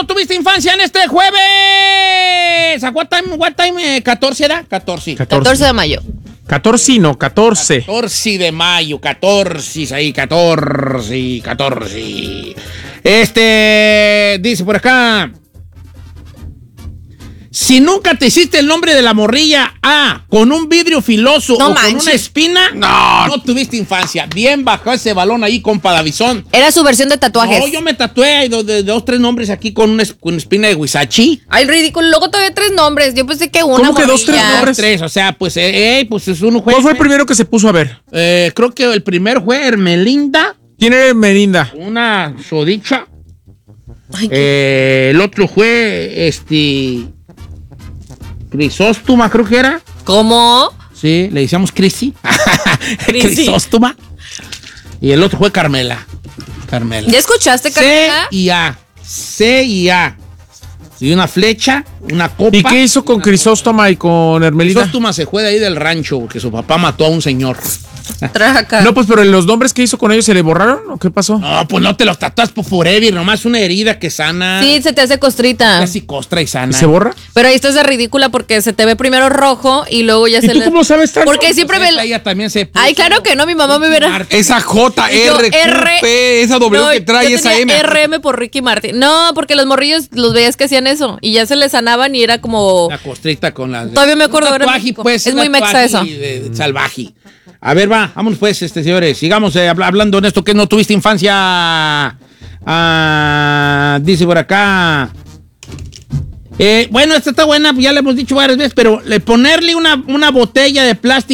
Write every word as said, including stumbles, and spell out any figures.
no tuviste infancia en este jueves? ¿A what time? What time? Eh, ¿catorce era? catorce. catorce de mayo. catorce, no, catorce. catorce de mayo, catorce, ahí, catorce, catorce. Este, dice por acá. Si nunca te hiciste el nombre de la morrilla A con un vidrio filoso No o manches. con una espina, no, no tuviste infancia. Bien bajó ese balón ahí, compa Davizón. Era su versión de tatuajes. No, yo me tatué de, de, de dos, tres nombres aquí con una, con espina de Huizachi. Ay, ridículo. Luego todavía tres nombres. Yo pensé que una ¿Cómo que dos, tres morrilla. nombres? Tres, o sea, pues, eh, eh, pues es uno juez. ¿Cuál fue el primero que se puso a ver? Eh, creo que el primero fue Hermelinda, ¿Quién era Merinda? una sodicha. Ay, Eh, el otro fue, este, Crisóstoma, creo que era. ¿cómo? Sí, le decíamos Crisi. Crisi. Crisóstoma. Y el otro fue Carmela. Carmela. ¿Ya escuchaste, C Carmela? y A. C y A. Y una flecha, una copa. ¿Y qué hizo con Crisóstoma y con Hermelinda? Crisóstoma se fue de ahí del rancho porque su papá mató a un señor. Traca. No, pues, pero los nombres que hizo con ellos, ¿se le borraron o qué pasó? No, pues no te los tatuas por forever, nomás una herida que sana. Sí, se te hace costrita. Casi costra y sana. ¿Y se borra? Pero ahí estás de ridícula porque se te ve primero rojo y luego ya ¿Y se tú le... cómo sabes tanto? Porque siempre Pues me... ella también se puso. Ay, claro que no, mi mamá me hubiera... Esa J, Yo, R, Q, R- P, esa W No, que trae, yo esa tenía M. R M por Ricky Martin. No, porque los morrillos los veías que hacían eso y ya se les sanaban y era como... La costrita con la. Todavía me acuerdo, Un era tatuaje, México. pues, Es un muy mexa tatuaje eso. de- de salvaje. A ver, va, vámonos pues, este, señores. Sigamos eh, habla- hablando en esto que no tuviste infancia. Ah, dice por acá. Eh, bueno, esta está buena, ya le hemos dicho varias veces, pero le ponerle una, una botella de plástico